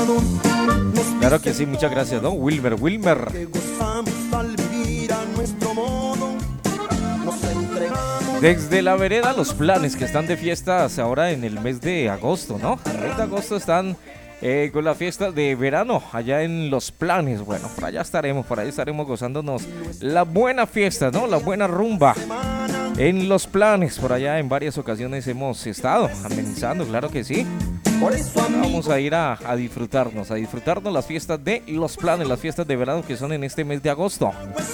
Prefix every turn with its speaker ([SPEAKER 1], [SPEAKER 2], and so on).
[SPEAKER 1] Claro que sí, muchas gracias, ¿no? Wilmer. Desde la vereda, los planes que están de fiestas ahora en el mes de agosto, ¿no? En el mes de agosto están con la fiesta de verano allá en Los Planes. Bueno, por allá estaremos gozándonos la buena fiesta, ¿no? La buena rumba en Los Planes. Por allá en varias ocasiones hemos estado amenizando, claro que sí. Vamos a ir a disfrutarnos las fiestas de Los Planes, las fiestas de verano que son en este mes de agosto.